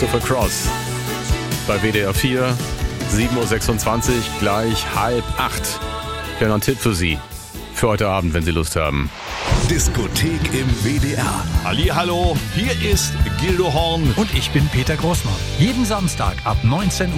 Christopher Cross. Bei WDR 4, 7.26 Uhr, gleich 7:30. Ich habe noch einen Tipp für Sie. Für heute Abend, wenn Sie Lust haben. Diskothek im WDR. Hallihallo, hier ist Gildo Horn. Und ich bin Peter Großmann. Jeden Samstag ab 19 Uhr